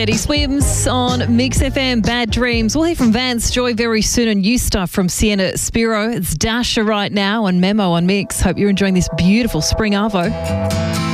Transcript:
Teddy Swims on Mix FM. Bad Dreams. We'll hear from Vance Joy very soon, and new stuff from Sienna Spiro. It's Dasha right now and Memo on Mix. Hope you're enjoying this beautiful spring arvo.